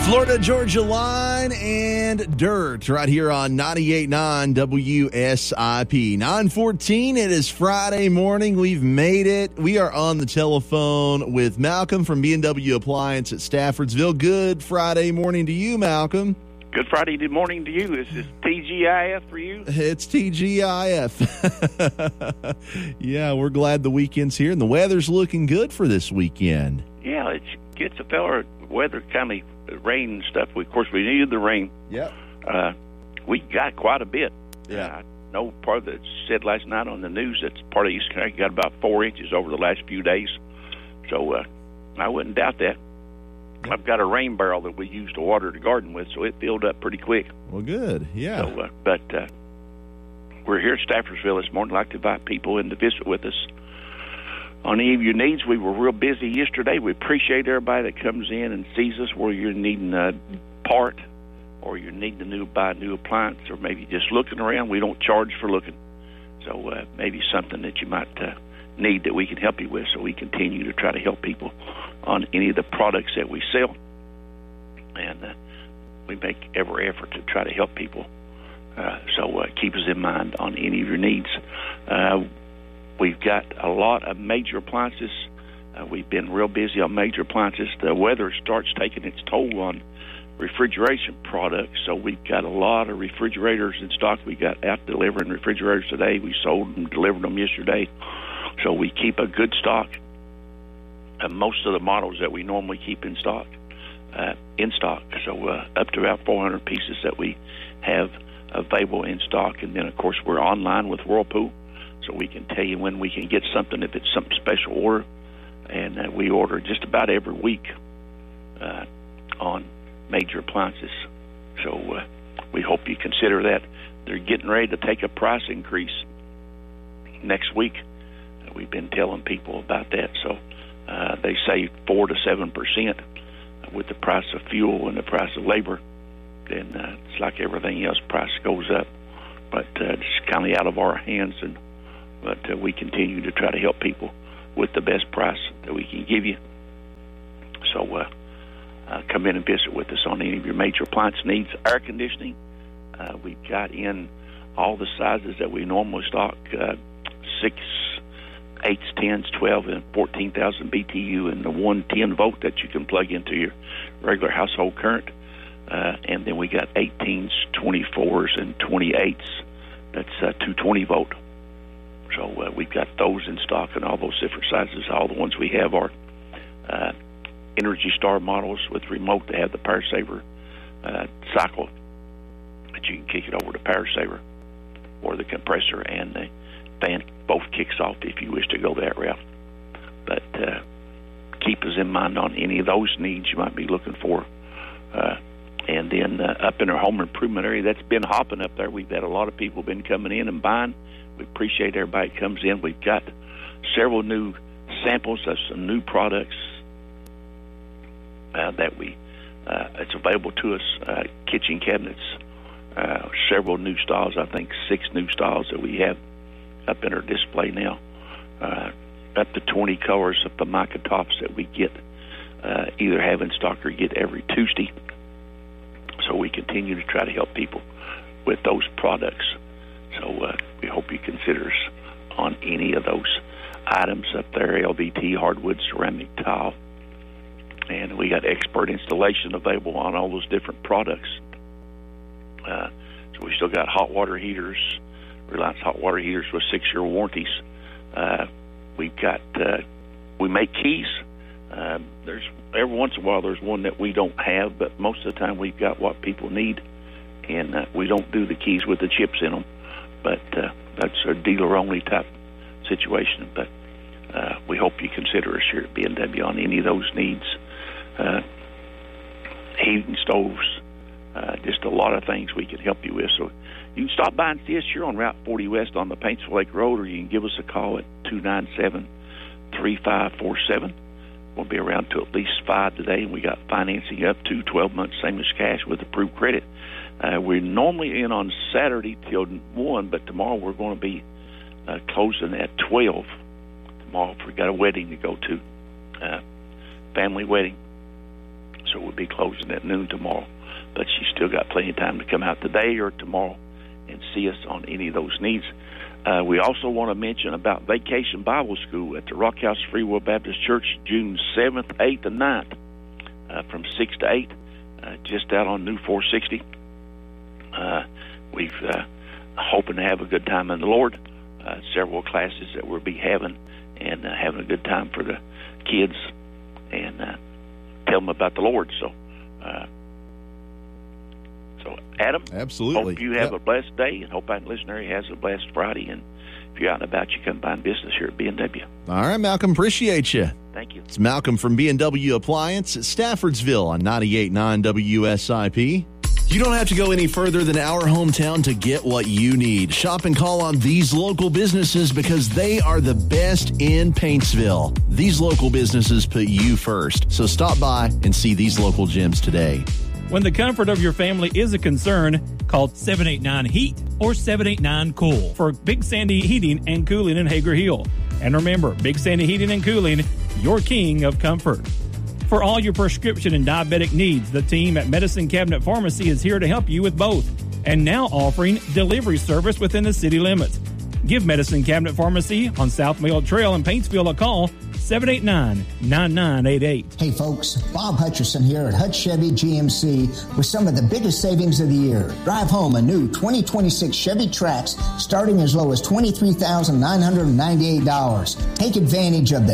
Florida Georgia Line and Dirt right here on 98.9 WSIP. 9:14. It is Friday morning. We've made it. We are on the telephone with Malcolm from B&W Appliance at Staffordsville. Good Friday morning to you, Malcolm. Good Friday morning to you. This is TGIF for you. It's TGIF. Yeah, we're glad the weekend's here and the weather's looking good for this weekend. Yeah, it gets a feller weather kind of rain and stuff. Of course, we needed the rain. Yep. We got quite a bit. Yeah. I know part of that said last night on the news that's part of East Kentucky got about 4 inches over the last few days. So I wouldn't doubt that. Yep. I've got a rain barrel that we use to water the garden with, so it filled up pretty quick. Well, good. Yeah. So, but we're here at Staffordsville this morning. I'd like to invite people in to visit with us on any of your needs. We were real busy yesterday. We appreciate everybody that comes in and sees us, where you're needing a part or you're needing to buy a new appliance or maybe just looking around. We don't charge for looking. So maybe something that you might need that we can help you with, so we continue to try to help people on any of the products that we sell. And we make every effort to try to help people. So keep us in mind on any of your needs. We've got a lot of major appliances. We've been real busy on major appliances. The weather starts taking its toll on refrigeration products, so we've got a lot of refrigerators in stock. We got out delivering refrigerators today. We sold them, delivered them yesterday. So we keep a good stock of most of the models that we normally keep in stock. So up to about 400 pieces that we have available in stock. And then, of course, we're online with Whirlpool, so we can tell you when we can get something if it's something special order. And we order just about every week on major appliances. So we hope you consider that. They're getting ready to take a price increase next week. We've been telling people about that. So they say 4 to 7% with the price of fuel and the price of labor. Then it's like everything else, price goes up. But it's kind of out of our hands. But we continue to try to help people with the best price that we can give you. So come in and visit with us on any of your major appliance needs. Air conditioning, we've got in all the sizes that we normally stock, 6, 8s, 10s, 12, and 14,000 BTU, and the 110-volt that you can plug into your regular household current. And then we got 18s, 24s, and 28s. That's 220-volt. So we've got those in stock in all those different sizes. All the ones we have are Energy Star models with remote. They have the Power Saver cycle that you can kick it over to Power Saver, or the compressor and the fan both kicks off if you wish to go that route. But keep us in mind on any of those needs you might be looking for. And then up in our home improvement area, that's been hopping up there. We've had a lot of people been coming in and buying. We appreciate everybody that comes in. We've got several new samples of some new products that it's available to us. Kitchen cabinets, several new styles. I think 6 new styles that we have up in our display now. Up to 20 colors of Formica tops that we get either have in stock or get every Tuesday. So we continue to try to help people with those products. So we hope you consider us on any of those items up there, LVT, hardwood, ceramic, tile. And we got expert installation available on all those different products. So we still got hot water heaters, Reliance hot water heaters with 6-year warranties. We've got, we make keys. There's every once in a while there's one that we don't have, but most of the time we've got what people need. And we don't do the keys with the chips in them. But that's a dealer-only type situation. But we hope you consider us here at B&W on any of those needs. Heating stoves, just a lot of things we can help you with. So you can stop by and see us here on Route 40 West on the Paintsville Lake Road, or you can give us a call at 297-3547. We'll be around till at least 5 today, and we got financing up to 12 months, same as cash with approved credit. We're normally in on Saturday till 1, but tomorrow we're going to be closing at 12. Tomorrow, if we got a wedding to go to, family wedding. So we'll be closing at noon tomorrow. But she's still got plenty of time to come out today or tomorrow and see us on any of those needs. We also want to mention about Vacation Bible School at the Rock House Free Will Baptist Church, June 7th, 8th, and 9th, from 6 to 8, just out on New 460. We've hoping to have a good time in the Lord. Several classes that we'll be having, and having a good time for the kids, and tell them about the Lord. So Adam, absolutely. Hope you have a blessed day, and hope our listener has a blessed Friday. And if you're out and about, you come find business here at B&W. All right, Malcolm, appreciate you. Thank you. It's Malcolm from B&W Appliance at Staffordsville on 98.9 WSIP. You don't have to go any further than our hometown to get what you need. Shop and call on these local businesses because they are the best in Paintsville. These local businesses put you first. So stop by and see these local gems today. When the comfort of your family is a concern, call 789-HEAT or 789-COOL for Big Sandy Heating and Cooling in Hager Hill. And remember, Big Sandy Heating and Cooling, your king of comfort. For all your prescription and diabetic needs, the team at Medicine Cabinet Pharmacy is here to help you with both, and now offering delivery service within the city limits. Give Medicine Cabinet Pharmacy on South Mill Trail in Paintsville a call, 789-9988. Hey folks, Bob Hutcherson here at Hutch Chevy GMC with some of the biggest savings of the year. Drive home a new 2026 Chevy Trax starting as low as $23,998. Take advantage of the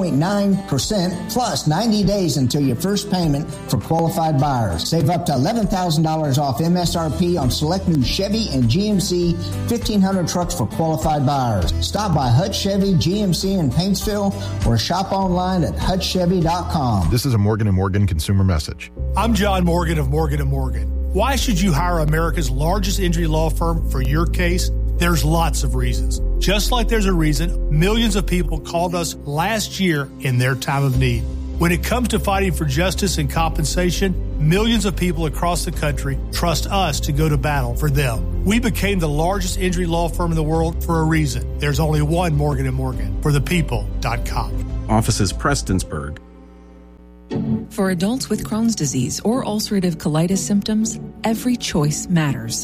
2.9% plus 90 days until your first payment for qualified buyers. Save up to $11,000 off MSRP on select new Chevy and GMC 1500 trucks for qualified buyers. Stop by Hutch Chevy GMC in Paintsville or shop online at hutchchevy.com. This is a Morgan & Morgan consumer message. I'm John Morgan of Morgan & Morgan. Why should you hire America's largest injury law firm for your case? There's lots of reasons. Just like there's a reason millions of people called us last year in their time of need. When it comes to fighting for justice and compensation, millions of people across the country trust us to go to battle for them. We became the largest injury law firm in the world for a reason. There's only one Morgan & Morgan, for the people.com. Offices Prestonsburg. For adults with Crohn's disease or ulcerative colitis symptoms, every choice matters.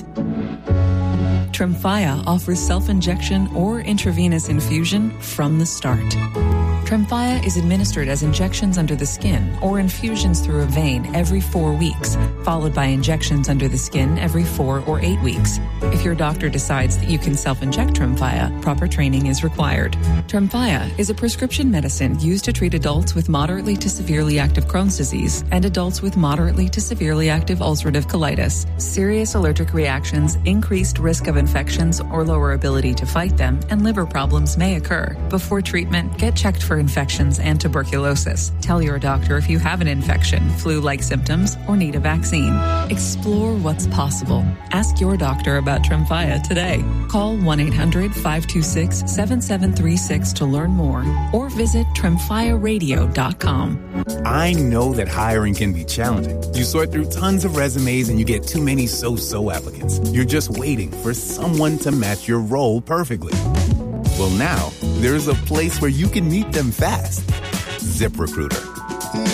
Tremfya offers self-injection or intravenous infusion from the start. Tremfya is administered as injections under the skin or infusions through a vein every 4 weeks, followed by injections under the skin every 4 or 8 weeks. If your doctor decides that you can self-inject Tremfya, proper training is required. Tremfya is a prescription medicine used to treat adults with moderately to severely active Crohn's disease and adults with moderately to severely active ulcerative colitis. Serious allergic reactions, increased risk of infections or lower ability to fight them, and liver problems may occur. Before treatment, get checked for infections and tuberculosis. Tell your doctor if you have an infection, flu-like symptoms, or need a vaccine. Explore what's possible. Ask your doctor about Tremfya today. Call 1-800-526-7736 to learn more or visit tremfyaradio.com. I know that hiring can be challenging. You sort through tons of resumes and you get too many so-so applicants. You're just waiting for someone to match your role perfectly. Well, now, there's a place where you can meet them fast. ZipRecruiter.